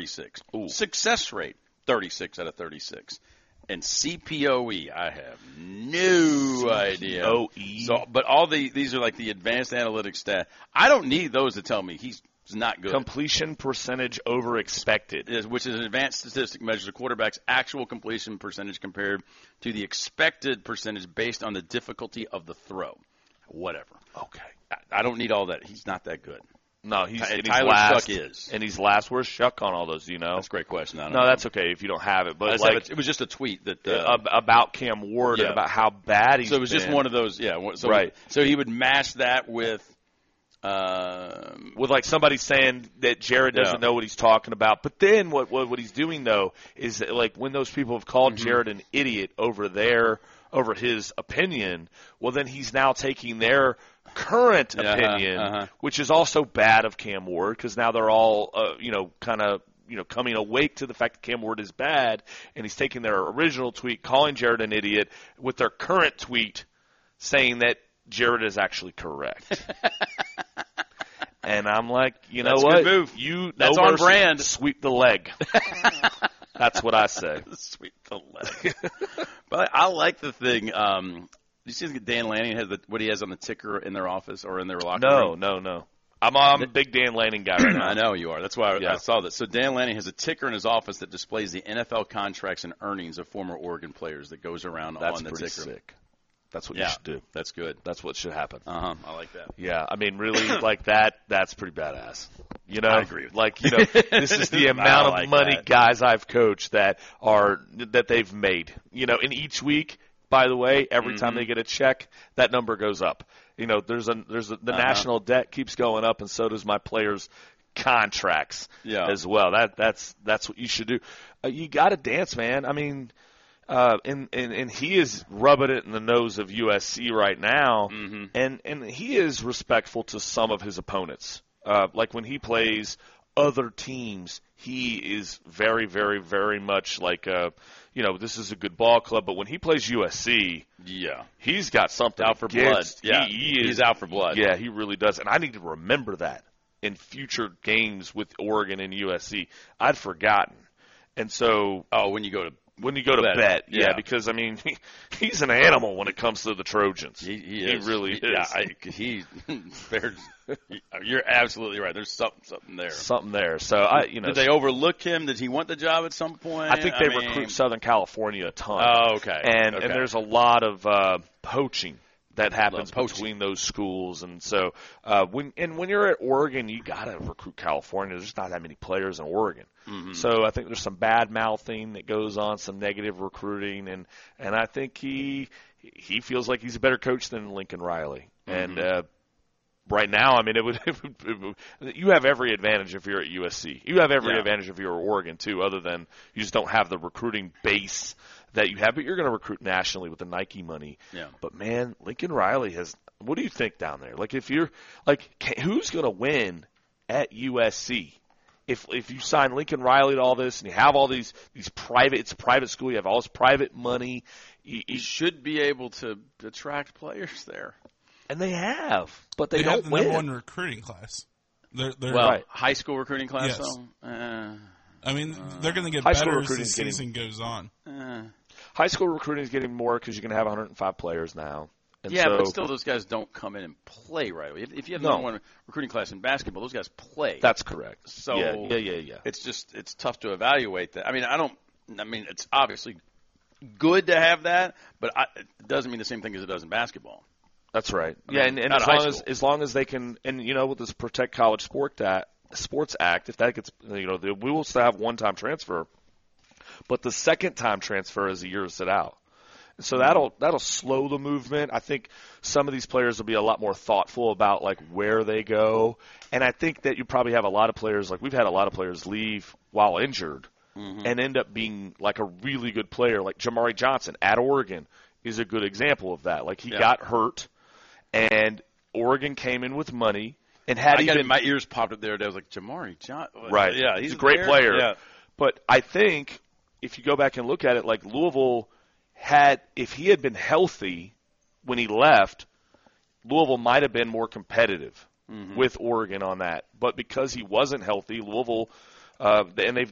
36. Ooh. Success rate, 36 out of 36. And CPOE, I have no idea. CPOE. So, but all these are like the advanced analytics stat. I don't need those to tell me he's not good. Completion percentage over expected. Which is an advanced statistic measures a quarterback's actual completion percentage compared to the expected percentage based on the difficulty of the throw. Whatever. Okay. I don't need all that. He's not that good. No, he's Tyler last. Shuck is. And he's last. Where's Shuck on all those, do you know? That's a great question. I don't No, know. that's okay if you don't have it. But It was just a tweet that about Cam Ward and about how bad he's been. So it was just one of those, yeah. So right. So he would mash that with like somebody saying that Jared doesn't know what he's talking about. But then what he's doing, though, is that, like, when those people have called Jared an idiot over his opinion, well, then he's now taking their current opinion, which is also bad of Cam Ward, because now they're all, coming awake to the fact that Cam Ward is bad, and he's taking their original tweet, calling Jared an idiot, with their current tweet saying that Jared is actually correct. And I'm like, you know what? Good move. That's on brand. Sweep the leg. That's what I say. Sweep the leg. But I like the thing. Do you see Dan Lanning has what he has on the ticker in their office or in their locker room? No. I'm a big Dan Lanning guy right now. I know you are. That's why I saw that. So Dan Lanning has a ticker in his office that displays the NFL contracts and earnings of former Oregon players that goes around on the ticker. That's pretty sick. That's what you should do. That's good. That's what should happen. I like that. Yeah, I mean, really, like that's pretty badass. You know, I agree with like, you know, this is the amount of money guys I've coached that they've made. You know, in each week, by the way, every time they get a check, that number goes up. You know, the national debt keeps going up, and so does my players' contracts as well. That's what you should do. You got to dance, man. I mean, and he is rubbing it in the nose of USC right now, and he is respectful to some of his opponents. Like when he plays other teams, he is very, very, very much like this is a good ball club. But when he plays USC, he's got something out for blood. Yeah, he's out for blood. Yeah, he really does, and I need to remember that in future games with Oregon and USC. I'd forgotten, and so when you go to bet, because, I mean, he's an animal when it comes to the Trojans. He really is. You're absolutely right. There's something there. Something there. So, did they overlook him? Did he want the job at some point? I think they recruit Southern California a ton. Oh, okay. And there's a lot of poaching that happens between those schools, and so when you're at Oregon, you got to recruit California. There's not that many players in Oregon, so I think there's some bad mouthing that goes on, some negative recruiting, and I think he feels like he's a better coach than Lincoln Riley, and right now, I mean, you have every advantage if you're at USC. You have every advantage if you're at Oregon too, other than you just don't have the recruiting base that you have, but you're going to recruit nationally with the Nike money. Yeah. But man, Lincoln Riley has. What do you think down there? Like, if you're like, who's going to win at USC? If you sign Lincoln Riley to all this, and you have all these private, it's a private school. You have all this private money. You should be able to attract players there, and they have, but they don't have the win. number one recruiting class. They're high school recruiting class. Yes. Though? I mean, they're going to get high better school as the season goes on. High school recruiting is getting more because you're going to have 105 players now. And but still, those guys don't come in and play right away. If you have number one recruiting class in basketball, those guys play. That's correct. So yeah. It's tough to evaluate that. I mean, it's obviously good to have that, but it doesn't mean the same thing as it does in basketball. That's right. And as long as they can, and with this Protect College Sports Act, if that gets, we will still have one-time transfer, but the second-time transfer is a year to sit out. So that'll slow the movement. I think some of these players will be a lot more thoughtful about like where they go, and I think that you probably have a lot of players, like we've had a lot of players leave while injured and end up being like a really good player, like Jamari Johnson at Oregon is a good example of that. Like he got hurt, and Oregon came in with money. And my ears popped up there. I was like, Jamari Johnson. Right. Yeah, he's a great player. Yeah. But I think if you go back and look at it, like Louisville if he had been healthy when he left, Louisville might have been more competitive with Oregon on that. But because he wasn't healthy, Louisville, and